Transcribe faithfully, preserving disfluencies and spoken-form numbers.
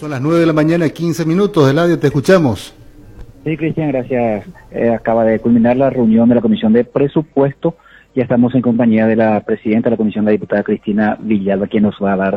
Son las nueve de la mañana, quince minutos. Eladio, te escuchamos. Sí, Cristian, gracias. Eh, acaba de culminar la reunión de la Comisión de Presupuesto. Ya estamos en compañía de la presidenta de la Comisión, la diputada Cristina Villalba, quien nos va a dar